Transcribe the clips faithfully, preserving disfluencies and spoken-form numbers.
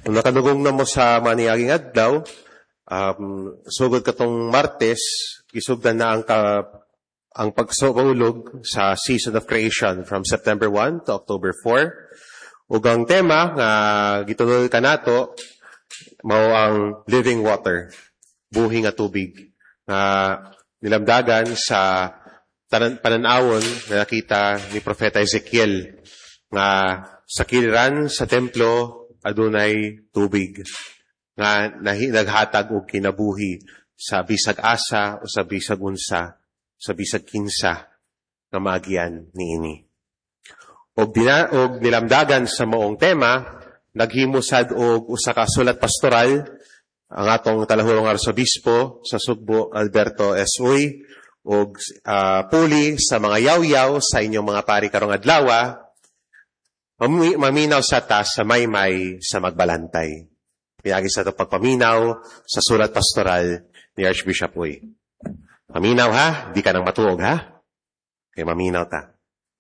Kung nakadugong na mo sa maniaging adlaw, um, sugod katong Martes, isugdan na ang ka, ang pagsulog sa Season of Creation from September first to October fourth. Ug ang tema nga gitulod kanato mao ang living water, buhi nga tubig nga nilamdagan sa tanan pananawon na nakita ni Propeta Ezekiel nga sa kiliran sa templo adunay tubig nga naghatag og kinabuhi sa bisag asa o sa bisag unsa, sa bisag kinsa nga maagian niini. Og dina og nilamdagan sa maong tema, naghimusad og usa ka sulat pastoral ang atong talahurong arsobispo sa Sugbo, Alberto S. Uy, og uh, puli sa mga yaw-yaw sa inyong mga pari karong adlaw, maminaw sa ta sa maymay sa magbalantay. Pinagi sa ito pagpaminaw sa sulat pastoral ni Archbishop Uy. Maminaw ha, di ka nang matuog ha. Kaya maminaw ta.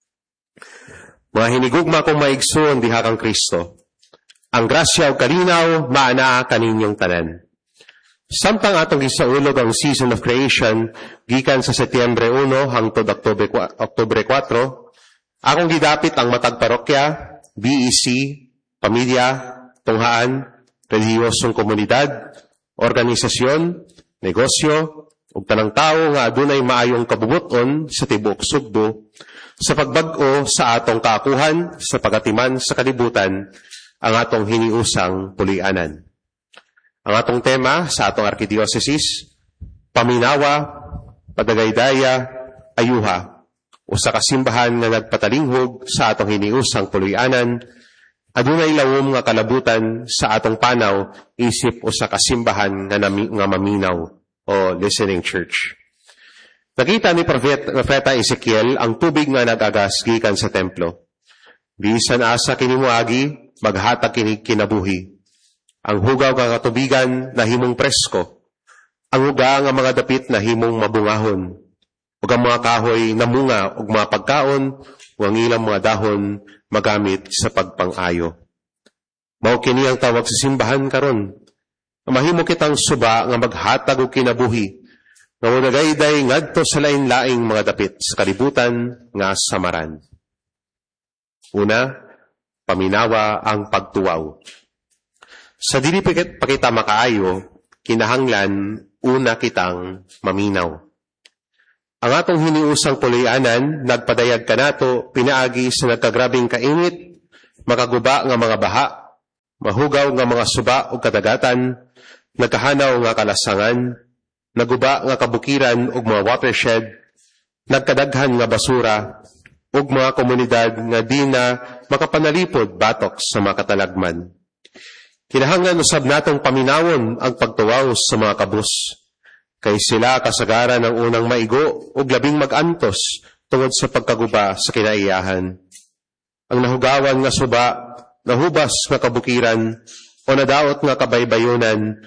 Mga hinigugma kong maigsoon diha kang Kristo, ang grasya o kalinaw maana kaninyong tanan. Samtang atong gisaulog ang Season of Creation, gikan sa Setyembre one hangtod Oktubre four, akong gidapit ang matag parokya, B E C, pamilya, tunghaan, relihiyosong komunidad, organisasyon, negosyo, ug tanang tawo nga adunay maayong kabubuton sa tibuok Sugbo sa pagbag-o sa atong kaakuhan sa pagatiman sa kalibutan ang atong hiniusang pulianan. Ang atong tema sa atong Arkidiocese, paminawa, padagaydaya, ayuha, o sa kasimbahan nga nagpatalinghog sa atong hiniusang puloy-anan, adunay lawom nga kalabutan sa atong panaw, isip o sa kasimbahan nga, nami, nga maminaw o listening church. Nakita ni Propeta Ezekiel ang tubig nga nagagas gikan sa templo. Bisan asa kinimuagi, maghatag kini kinabuhi. Ang hugaw nga katubigan na himong presko. Ang uga nga mga dapit na himong mabungahon. Ug ang mga kahoy na munga ug mga pagkaon o ang ilang mga dahon magamit sa pagpang-ayo. Mao kini ang tawag sa simbahan karon. Mahimo kitang suba nga maghatag og kinabuhi nga nagayday ngadto sa lain-laing mga dapit sa kalibutan nga samaran. Una, paminawa ang pagtuwaw. Sa dili pakita makaayo, kinahanglan una kitang maminaw. Ang atong hiniusang puloy-anan, nagpadayag kanato, pinaagi sa nagkagrabing kainit, makaguba nga mga baha, mahugaw nga mga suba o kadagatan, nagkahanaw nga kalasangan, naguba nga kabukiran o mga watershed, nagkadaghan nga basura, o mga komunidad nga di na makapanalipod batok sa mga katalagman. Kinahanglan usab natong paminawon ang pagtuwaw sa mga kabus, kay sila kasagaran ng unang maigo o labing mag-antos tungod sa pagkaguba sa kinaiyahan. Ang nahugawan nga suba, nahubas nga kabukiran o nadaot nga kabaybayonan